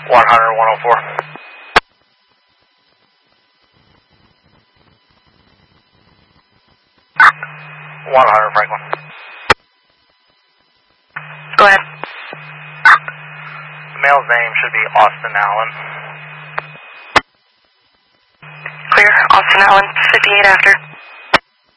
104. 100 Franklin. Go ahead. The male's name should be Austin Allen. Clear. Austin Allen, 58 after.